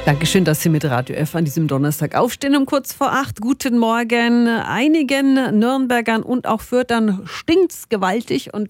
Dankeschön, dass Sie mit Radio F an diesem Donnerstag aufstehen um kurz vor 8. Guten Morgen. Einigen Nürnbergern und auch Fürthern stinkt's gewaltig und